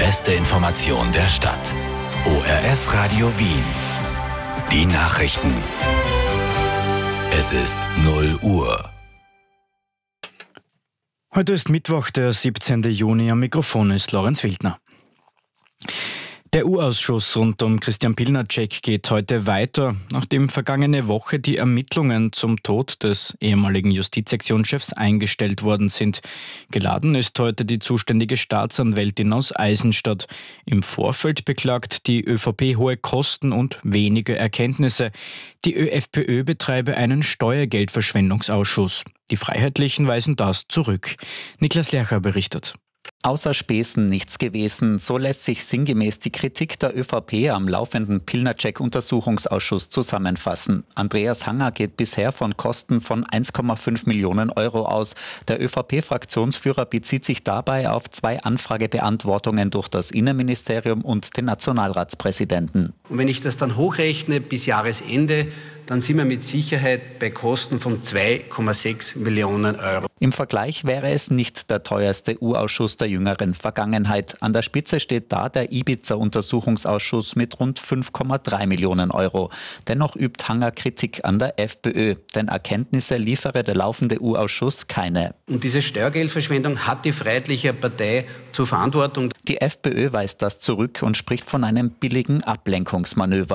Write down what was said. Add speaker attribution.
Speaker 1: beste Information der Stadt. ORF Radio Wien. Die Nachrichten. Es ist 0 Uhr.
Speaker 2: Heute ist Mittwoch, der 17. Juni. Am Mikrofon ist Lorenz Wildner. Der U-Ausschuss rund um Christian Pilnacek geht heute weiter, nachdem vergangene Woche die Ermittlungen zum Tod des ehemaligen Justizsektionschefs eingestellt worden sind. Geladen ist heute die zuständige Staatsanwältin aus Eisenstadt. Im Vorfeld beklagt die ÖVP hohe Kosten und wenige Erkenntnisse. Die ÖFPÖ betreibe einen Steuergeldverschwendungsausschuss. Die Freiheitlichen weisen das zurück. Niklas Lercher berichtet.
Speaker 3: Außer Späßen nichts gewesen. So lässt sich sinngemäß die Kritik der ÖVP am laufenden Pilnacek-Untersuchungsausschuss zusammenfassen. Andreas Hanger geht bisher von Kosten von 1,5 Millionen Euro aus. Der ÖVP-Fraktionsführer bezieht sich dabei auf 2 Anfragebeantwortungen durch das Innenministerium und den Nationalratspräsidenten.
Speaker 4: Und wenn ich das dann hochrechne bis Jahresende, dann sind wir mit Sicherheit bei Kosten von 2,6 Millionen Euro.
Speaker 3: Im Vergleich wäre es nicht der teuerste U-Ausschuss der jüngeren Vergangenheit. An der Spitze steht da der Ibiza-Untersuchungsausschuss mit rund 5,3 Millionen Euro. Dennoch übt Hanger Kritik an der FPÖ, denn Erkenntnisse liefere der laufende U-Ausschuss keine.
Speaker 4: Und diese Steuergeldverschwendung hat die Freiheitliche Partei zur Verantwortung.
Speaker 3: Die FPÖ weist das zurück und spricht von einem billigen Ablenkungsmanöver.